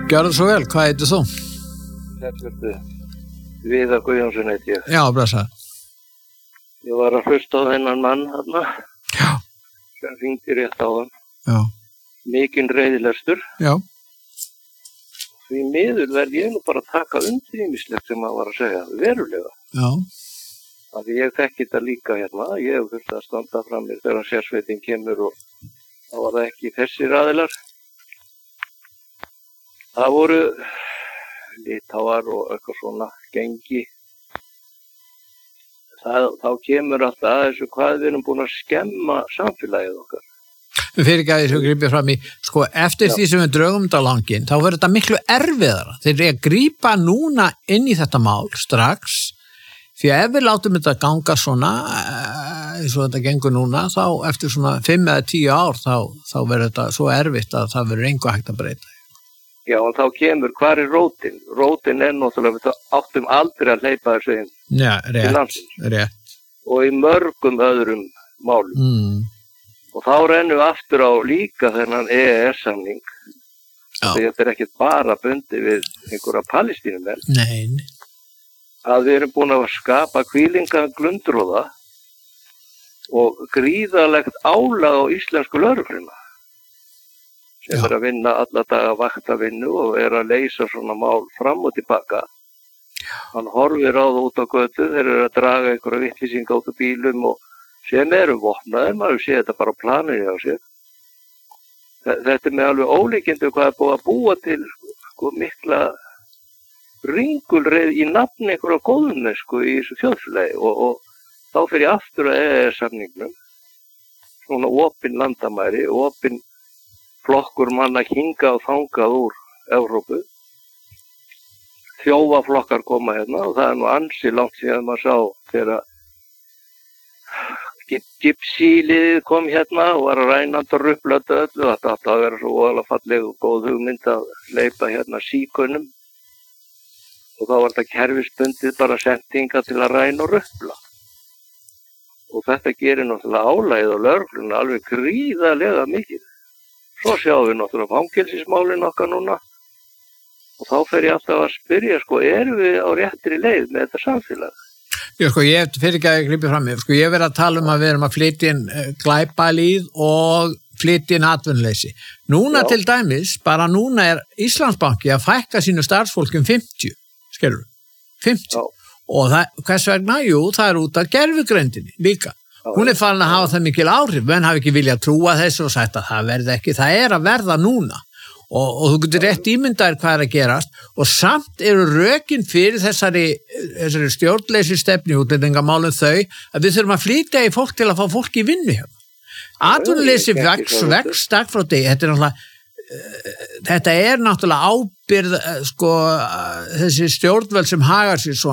Gjörðu svo vel, hvað heitir þú? Viðar Guðjónsson heiti ég. Já, blessa. Ég var að hlusta á þennan mann þarna. Já. Sem hringdi rétt á hann. Já. Mikinn reiðilestur. Já. Því miður verð ég nú bara að taka undir ýmislegt sem maður var að segja, verulega. Já. Af því ég þekki þetta líka hérna. Ég hef þurft að standa fram mér þegar sérsveitin kemur og það var það ekki þessir aðilar. Það voru Litáar og eitthvað svona gengi. Þá kemur alltaf þessu hvað við erum búin að skemma samfélagið okkar. Við fyrir ekki að þessu grípið fram í, sko, eftir því sem við draugum þetta langinn, þá verður þetta miklu erfiðara. Þeir eru að grípa núna inn í þetta mál strax, því að ef við látum þetta ganga svona, eins og þetta gengur núna, þá eftir svona 5 eða 10 ár, þá verður þetta svo erfitt að það verður engu hægt að breyta. Já, og þá kemur, hvar er rótin? Rótin er náttúrulega, við áttum aldrei að hleypa þessu inn. Já, rétt. Og í mörgum öðrum málum. Og þá rennum við aftur á líka þennan EES-samning. Þetta er ekkert bara bundið við einhverja Palestínumenn. Nei. Að við erum búin að skapa hvílinga glundróða og gríðalegt álag á íslensku lögregluna. Sem er að vinna alla daga vaktavinnu og er að leysa svona mál fram og tilbaka. Hann horfir á það út á götu, þeir eru að draga einhverja vittlýsinga út á bílum og sem eru vopnaðir, maður sé þetta bara á planinu á sér. Þetta er með alveg ólíkindu hvað er búið að búa til sko, mikla ringulreið í nafni einhverja góðunesku í þessu þjóðfélagi og þá fer ég aftur að EES-samningnum, svona opin landamæri, opin flokkur manna hingað og þangað úr Evrópu. Þjófaflokkar koma hérna og það er nú ansi langt síðan maður sá þegar Gypsy-liðið kom hérna og var að ræna og rupplöta öllu. Þetta átti að vera svo voðalega falleg og góð hugmynd að hleypa hérna síkunum. Og þá var þetta kerfisbundið bara sendinga til að ræna og ruppla. Og þetta gerir náttúrulega álagið og lögregluna alveg gríðarlega mikið. Svo sjáum við náttúrulega fangelsismálin okkar núna og þá fer ég alltaf að spyrja, sko, erum við á réttri leið með þetta samfélag? Já, sko, ég fyrir ekki að grípa fram mér, sko, ég verið að tala um að við erum að flytja inn glæpalýð og flytja inn atvinnuleysi. Núna til dæmis, bara núna er Íslandsbanki að fækka sínu starfsfólki 50, skilur, 50. Já. Og hvers vegna? Jú, það er út af gervigreindinni líka. Hún er farin að hafa það mikil áhrif, menn hafi ekki viljað trúa þessu og sagt að það verði ekki, það er að verða núna og þú getur rétt ímyndaðir hvað er að gerast og samt eru rökin fyrir þessari stjórnleysi stefni útlendingamálum þau að við þurfum að flytja í fólk til að fá fólk í vinnu hérna. Atvinnuleysi vex dag frá degi, þetta er náttúrulega ábyrgð, sko, þessi stjórnvöld sem hagar sér svona